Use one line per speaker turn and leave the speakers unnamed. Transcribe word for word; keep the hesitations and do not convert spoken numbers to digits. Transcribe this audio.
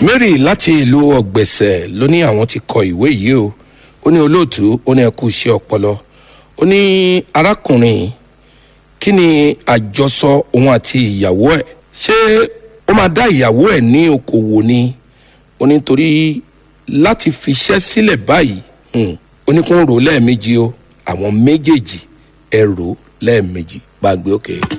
Mary láti ìlú Ọ̀gbẹ̀sẹ̀ ló ní àwọn ti kọ ìwé yìí o. Ó ní olóòtú, ó ní ẹ kú iṣẹ́ ọpọlọ. Ó ní arákùnrin kí ni àjọsọ òun àti ìyàwó ẹ̀? Ṣé ó máa dá ìyàwó ẹ̀ ní okòwò ni? Ó ní torí láti fiṣẹ́ sílẹ̀ báyìí, hmm, ó ní kó rò lẹ́ẹ̀mejì o. Àwọn méjèèjì ẹ rò lẹ́ẹ̀mejì. Gbàgbé òkè.